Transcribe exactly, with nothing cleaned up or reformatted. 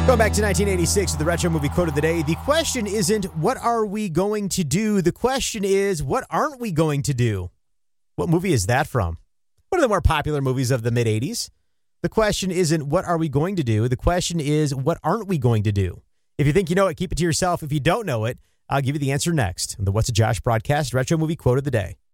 Going back to nineteen eighty-six with the retro movie quote of the day. The question isn't, what are we going to do? The question is, what aren't we going to do? What movie is that from? One of the more popular movies of the mid-eighties. The question isn't, what are we going to do? The question is, what aren't we going to do? If you think you know it, keep it to yourself. If you don't know it, I'll give you the answer next on the What's a Josh broadcast retro movie quote of the day.